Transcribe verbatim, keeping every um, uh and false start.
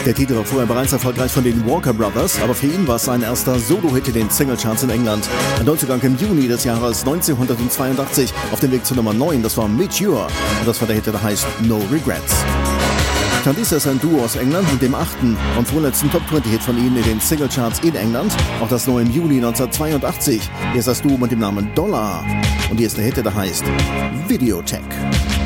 Der Titel war vorher bereits erfolgreich von den Walker Brothers, aber für ihn war es sein erster Solo-Hit in den Singlecharts in England. Ein Neuzugang im Juni des Jahres neunzehnhundertzweiundachtzig auf dem Weg zu Nummer neun, das war Meteor. Und das war der Hit, der heißt No Regrets. Candice ist ein Duo aus England mit dem achten und vorletzten Top zwanzig Hit von ihnen in den Singlecharts in England. Auch das nur im Juli neunzehnhundertzweiundachtzig. Hier ist das Duo mit dem Namen Dollar. Und hier ist der Hit, der heißt Videotech.